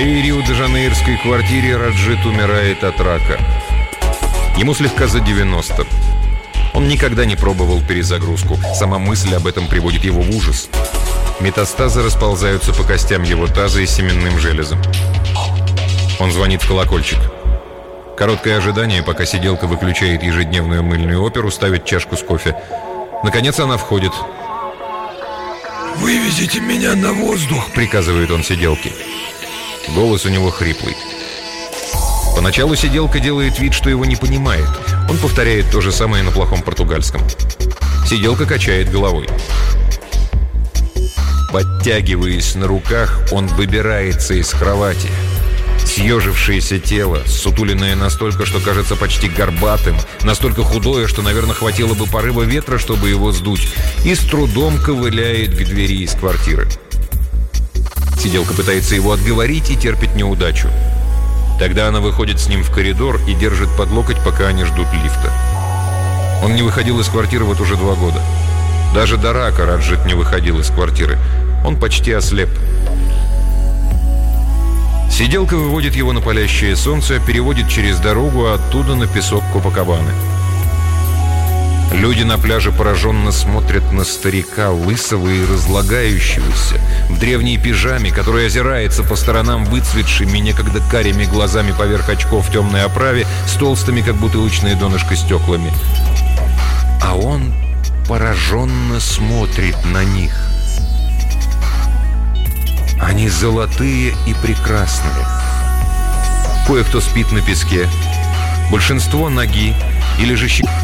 своей рио-де-жанейрской квартире Раджит умирает от рака. Ему слегка за 90. Он никогда не пробовал перезагрузку. Сама мысль об этом приводит его в ужас. Метастазы расползаются по костям его таза и семенным железам. Он звонит в колокольчик. Короткое ожидание, пока сиделка выключает ежедневную мыльную оперу, ставит чашку с кофе. Наконец она входит. «Вывезите меня на воздух», — приказывает он сиделке. Голос у него хриплый. Поначалу сиделка делает вид, что его не понимает. Он повторяет то же самое на плохом португальском. Сиделка качает головой. Подтягиваясь на руках, он выбирается из кровати. Съежившееся тело, сутуленное настолько, что кажется почти горбатым, настолько худое, что, наверное, хватило бы порыва ветра, чтобы его сдуть, и с трудом ковыляет к двери из квартиры. Сиделка пытается его отговорить и терпит неудачу. Тогда она выходит с ним в коридор и держит под локоть, пока они ждут лифта. Он не выходил из квартиры вот уже 2 года. Даже до рака Раджит не выходил из квартиры. Он почти ослеп. Сиделка выводит его на палящее солнце, переводит через дорогу, а оттуда на песок Копакабаны. Люди на пляже пораженно смотрят на старика, лысого и разлагающегося, в древней пижаме, который озирается по сторонам выцветшими, некогда карими глазами поверх очков в темной оправе, с толстыми, как бутылочное донышко, стеклами. А он пораженно смотрит на них. Они золотые и прекрасные. Кое-кто спит на песке, большинство ноги или же